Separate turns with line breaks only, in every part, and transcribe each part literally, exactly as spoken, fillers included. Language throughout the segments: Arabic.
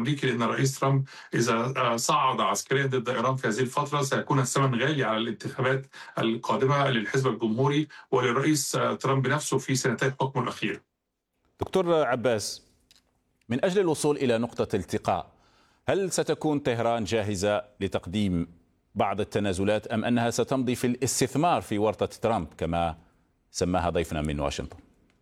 الأمريكي، لأن الرئيس ترامب إذا صعد عسكريا ضد إيران في هذه الفترة سيكون الثمن غالي على الانتخابات القادمة للحزب الجمهوري وللرئيس ترامب نفسه في سنتي حكمه الأخيرة.
دكتور عباس، من أجل الوصول إلى نقطة التقاء، هل ستكون طهران جاهزة لتقديم بعض التنازلات أم أنها ستمضي في الاستثمار في ورطة ترامب كما سماها ضيفنا من واشنطن؟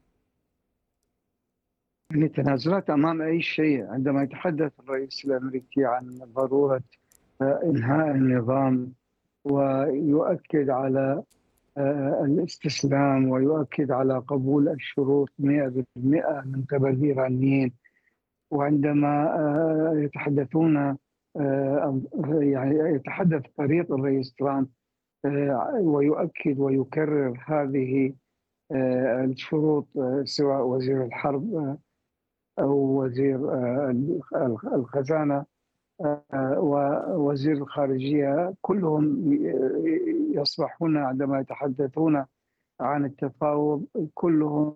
التنازلات أمام أي شيء. عندما يتحدث الرئيس الأمريكي عن ضرورة إنهاء النظام ويؤكد على الاستسلام ويؤكد على قبول الشروط مئة بالمئة من قبل الإيرانيين، وعندما يتحدثون يعني يتحدث فريق الرئيس ترامب ويؤكد ويكرر هذه الشروط، سواء وزير الحرب أو وزير الخزانة ووزير الخارجية، كلهم يصبحون عندما يتحدثون عن التفاوض كلهم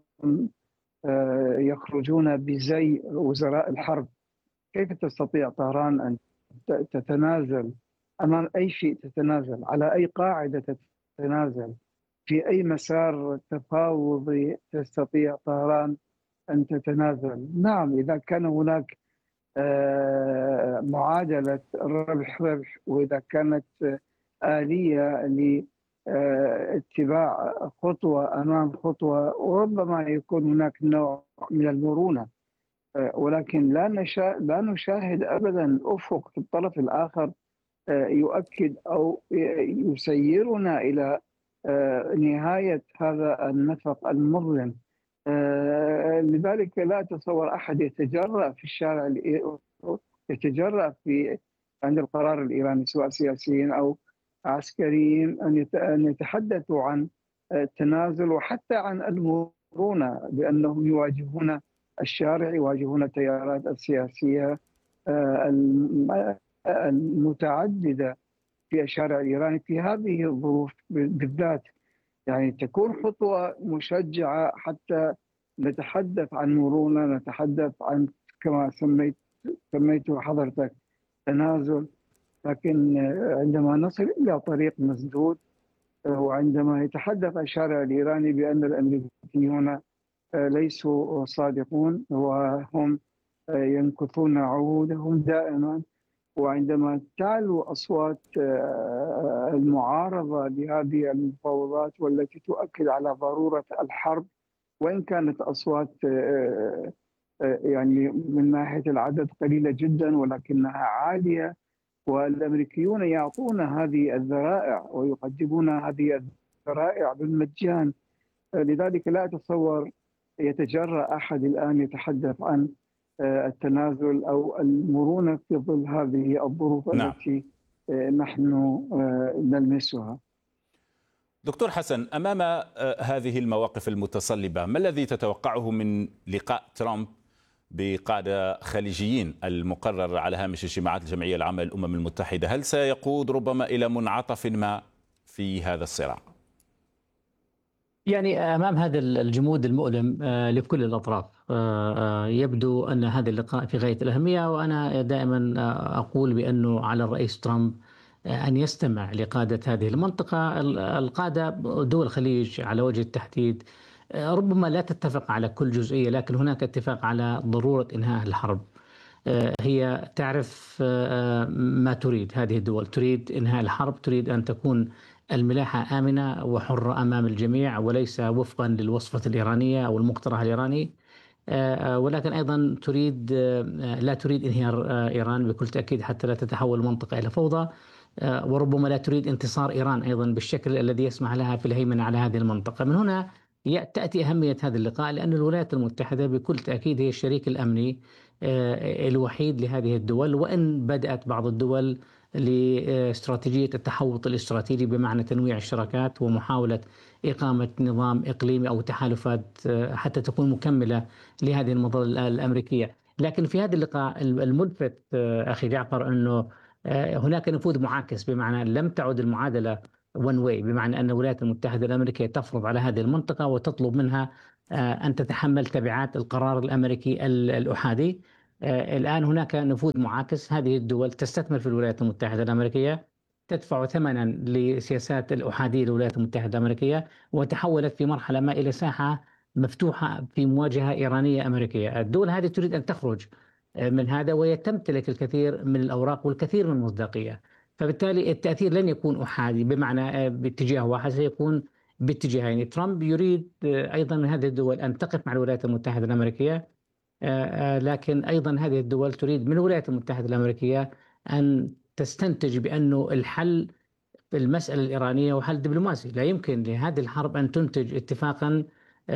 يخرجون بزي وزراء الحرب. كيف تستطيع طهران أن تتنازل أمام أي شيء؟ تتنازل على أي قاعدة؟ تتنازل في أي مسار تفاوضي تستطيع طهران أن تتنازل؟ نعم، إذا كان هناك معادلة ربح ربح، وإذا كانت آلية لاتباع خطوة أمام خطوة، وربما يكون هناك نوع من المرونة، ولكن لا نشا لا نشاهد أبدا أفق في الطرف الآخر يؤكد أو يسيرنا إلى نهاية هذا النفق المظلم. لذلك لا أتصور أحد يتجرأ في الشارع يتجرأ في عند القرار الإيراني، سواء سياسيين أو عسكريين، أن يتحدثوا عن التنازل وحتى عن المرونة، بأنهم يواجهون الشارع، يواجهون التيارات السياسية المتعددة في الشارع الإيراني في هذه الظروف بالذات. يعني تكون خطوة مشجعة حتى نتحدث عن مرونة، نتحدث عن كما سميت سميته حضرتك تنازل، لكن عندما نصل إلى طريق مسدود وعندما يتحدث الشارع الإيراني بأن الأمريكيون ليسوا صادقون وهم ينكثون عهودهم دائما، وعندما تعلو أصوات المعارضة لهذه المفاوضات والتي تؤكد على ضرورة الحرب، وإن كانت أصوات يعني من ناحية العدد قليلة جدا ولكنها عالية، والأمريكيون يعطون هذه الذرائع ويقدمون هذه الذرائع بالمجان. لذلك لا أتصور يتجرأ أحد الآن يتحدث عن التنازل أو المرونة في ظل هذه الظروف نعم. التي نحن نلمسها.
دكتور حسن، أمام هذه المواقف المتصلبة، ما الذي تتوقعه من لقاء ترامب بقادة خليجيين المقرر على هامش اجتماعات الجمعية العامة للأمم المتحدة؟ هل سيقود ربما إلى منعطف ما في هذا الصراع؟
يعني أمام هذا الجمود المؤلم لكل الأطراف يبدو أن هذا اللقاء في غاية الأهمية، وأنا دائما أقول بأنه على الرئيس ترامب أن يستمع لقادة هذه المنطقة. القادة دول الخليج على وجه التحديد ربما لا تتفق على كل جزئية، لكن هناك اتفاق على ضرورة إنهاء الحرب. هي تعرف ما تريد، هذه الدول تريد إنهاء الحرب، تريد أن تكون الملاحة آمنة وحرة أمام الجميع وليس وفقا للوصفة الإيرانية أو المقترح الإيراني، ولكن أيضا تريد لا تريد انهيار إيران بكل تأكيد حتى لا تتحول المنطقة إلى فوضى، وربما لا تريد انتصار إيران أيضا بالشكل الذي يسمح لها في الهيمنة على هذه المنطقة. من هنا تأتي أهمية هذا اللقاء، لأن الولايات المتحدة بكل تأكيد هي الشريك الأمني الوحيد لهذه الدول، وإن بدأت بعض الدول لاستراتيجية التحوط الاستراتيجي بمعنى تنويع الشراكات ومحاولة إقامة نظام إقليمي أو تحالفات حتى تكون مكملة لهذه المظلة الأمريكية. لكن في هذا اللقاء الملفت أخي جعفر أنه هناك نفوذ معاكس، بمعنى لم تعد المعادلة one way، بمعنى أن الولايات المتحدة الأمريكية تفرض على هذه المنطقة وتطلب منها أن تتحمل تبعات القرار الأمريكي الأحادي. الآن هناك نفوذ معاكس، هذه الدول تستثمر في الولايات المتحدة الأمريكية، تدفع ثمنا لسياسات الأحادية للولايات المتحدة الأمريكية، وتحولت في مرحلة ما إلى ساحة مفتوحة في مواجهة إيرانية أمريكية. الدول هذه تريد أن تخرج من هذا، وهي تمتلك الكثير من الأوراق والكثير من المصداقية، فبالتالي التأثير لن يكون أحادي بمعنى باتجاه واحد، سيكون باتجاهين. ترامب يريد أيضا من هذه الدول أن تقف مع الولايات المتحدة الأمريكية، لكن أيضا هذه الدول تريد من الولايات المتحدة الأمريكية أن تستنتج بأنه الحل في المسألة الإيرانية وحل دبلوماسي. لا يمكن لهذه الحرب أن تنتج اتفاقا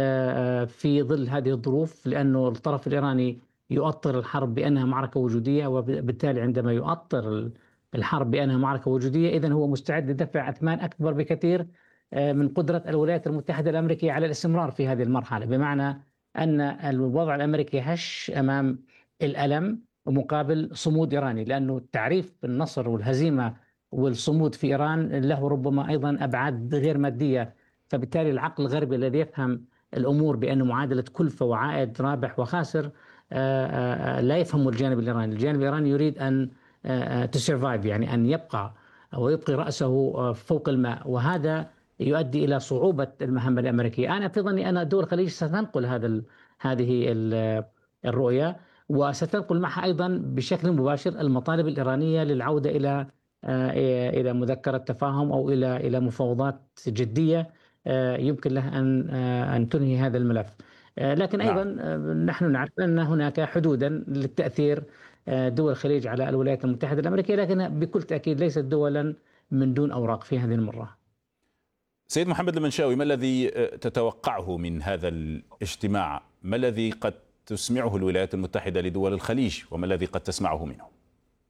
في ظل هذه الظروف، لأنه الطرف الإيراني يؤطر الحرب بأنها معركة وجودية، وبالتالي عندما يؤطر الحرب بأنها معركة وجودية إذن هو مستعد لدفع أثمان أكبر بكثير من قدرة الولايات المتحدة الأمريكية على الاستمرار في هذه المرحلة، بمعنى أن الوضع الأمريكي هش أمام الألم مقابل صمود إيراني، لأنه تعريف النصر والهزيمة والصمود في إيران له ربما أيضا أبعاد غير مادية. فبالتالي العقل الغربي الذي يفهم الأمور بأن معادلة كلفة وعائد رابح وخاسر لا يفهم الجانب الإيراني. الجانب الإيراني يريد أن تسيرفايف، يعني أن يبقى ويبقي رأسه فوق الماء، وهذا يؤدي إلى صعوبة المهمة الأمريكية. أنا في ظني أن دول الخليج ستنقل هذا هذه الرؤية، وستنقل معها أيضا بشكل مباشر المطالب الإيرانية للعودة إلى إلى مذكرة تفاهم أو إلى إلى مفاوضات جدية يمكن لها أن أن تنهي هذا الملف. لكن أيضا نحن نعرف أن هناك حدودا للتأثير دول الخليج على الولايات المتحدة الأمريكية، لكن بكل تأكيد ليست دولا من دون أوراق في هذه المرة.
سيد محمد المنشاوي، ما الذي تتوقعه من هذا الاجتماع؟ ما الذي قد تسمعه الولايات المتحدة لدول الخليج، وما الذي قد تسمعه منهم؟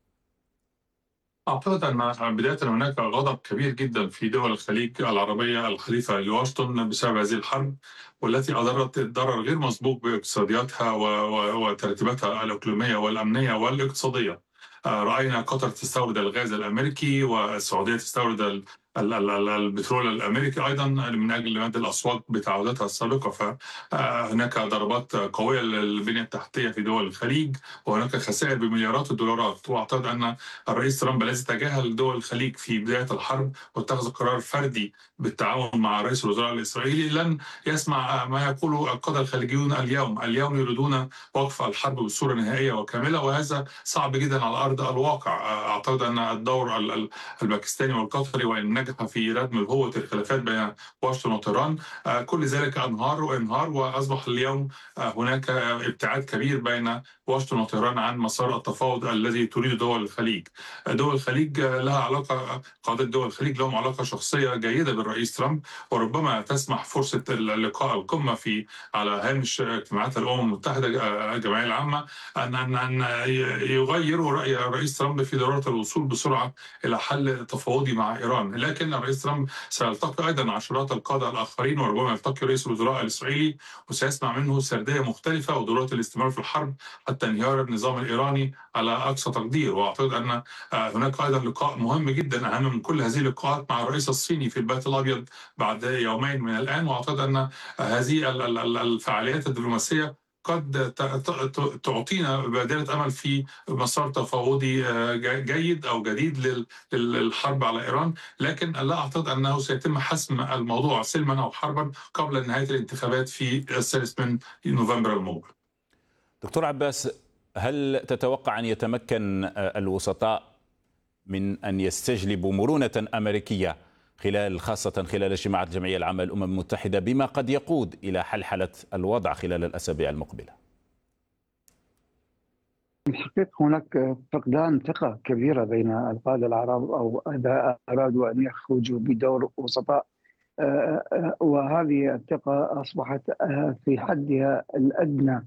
أعتقد أن بداية هناك غضب كبير جدا في دول الخليج العربية الحليفة لواشنطن بسبب هذه الحرب، والتي أضرت ضرر غير مسبوق باقتصادياتها وترتيباتها الإقليمية والأمنية والاقتصادية. رأينا قطر تستورد الغاز الأمريكي، والسعودية تستورد البترول الأمريكي أيضا من أجل مد الأسواق بتعهداتها السابقة. فهناك ضربات قوية للبنية التحتية في دول الخليج، وهناك خسائر بمليارات الدولارات. وأعتقد أن الرئيس ترامب الذي تجاهل دول الخليج في بداية الحرب واتخذ قرار فردي بالتعاون مع رئيس الوزراء الإسرائيلي لن يسمع ما يقوله القادة الخليجيون اليوم. اليوم يريدون وقف الحرب بصورة نهائية وكاملة، وهذا صعب جدا على أرض الواقع. أعتقد أن الدور الباكستاني والقطري وإن نجح في ردم الهوة الخلافات بين واشنطن وطهران، كل ذلك انهار وانهار، وأصبح اليوم هناك ابتعاد كبير بين واشنطن وطهران عن مسار التفاوض الذي تريد دول الخليج. دول الخليج لها علاقة، قادة دول الخليج لهم علاقة شخصية جيدة بالرئيس ترامب، وربما تسمح فرصة اللقاء القمة في على هامش اجتماعات الأمم المتحدة الجمعية العامة أن أن أن يغيروا رأي الرئيس ترامب في ضرورة الوصول بسرعة إلى حل تفاوضي مع إيران. لكن الرئيس ترامب سيلتقي أيضا عشرات القادة الآخرين، وربما يلتقي رئيس الوزراء الإسرائيلي وسيسمع منه سردية مختلفة وضرورة الاستمرار في الحرب حتى انهيار النظام الإيراني على أقصى تقدير. وأعتقد أن هناك أيضا لقاء مهم جدا أهم من كل هذه اللقاءات مع الرئيس الصيني في البيت الأبيض بعد يومين من الآن. وأعتقد أن هذه الفعاليات الدبلوماسية قد تعطينا بادرة أمل في مسار تفاوضي جيد أو جديد للحرب على إيران، لكن لا أعتقد أنه سيتم حسم الموضوع سلما أو حربا قبل نهاية الانتخابات في الثالث من نوفمبر المقبل.
دكتور عباس، هل تتوقع أن يتمكن الوسطاء من أن يستجلبوا مرونة أمريكية خلال خاصة خلال اجتماعات الجمعية العامة للأمم المتحدة بما قد يقود إلى حلحلة الوضع خلال الأسابيع المقبلة؟
الحقيقة هناك فقدان ثقة كبيرة بين القادة العرب أو إذا أرادوا أن يخرجوا بدور وسطاء، وهذه الثقة أصبحت في حدها الأدنى.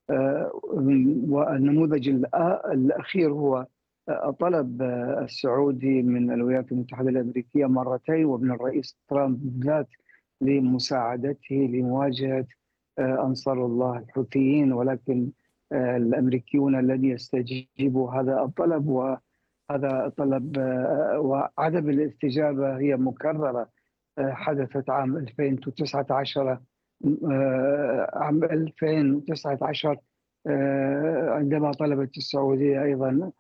والنموذج الأخير هو طلب السعودي من الولايات المتحدة الأمريكية مرتين ومن الرئيس ترامب بالذات لمساعدته لمواجهة أنصار الله الحوثيين، ولكن الأمريكيون لن يستجيبوا هذا الطلب، وهذا الطلب وعدم الاستجابة هي مكررة حدثت عام ألفين وتسعة عشر. عام ألفين وتسعة عشر عندما طلبت السعودية أيضا